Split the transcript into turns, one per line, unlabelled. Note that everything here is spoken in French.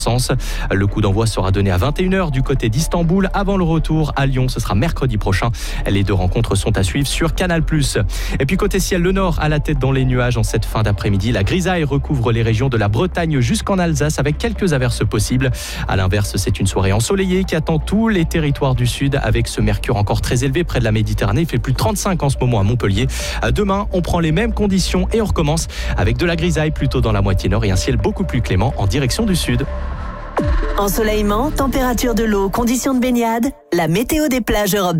Le coup d'envoi sera donné à 21h du côté d'Istanbul avant le retour à Lyon. Ce sera mercredi prochain. Les deux rencontres sont à suivre sur Canal+. Et puis côté ciel, le nord à la tête dans les nuages en cette fin d'après-midi. La grisaille recouvre les régions de la Bretagne jusqu'en Alsace avec quelques averses possibles. À l'inverse, c'est une soirée ensoleillée qui attend tous les territoires du sud avec ce mercure encore très élevé près de la Méditerranée. Il fait plus de 35 en ce moment à Montpellier. Demain, on prend les mêmes conditions et on recommence avec de la grisaille plutôt dans la moitié nord et un ciel beaucoup plus clément en direction du sud.
Ensoleillement, température de l'eau, conditions de baignade, la météo des plages Europe.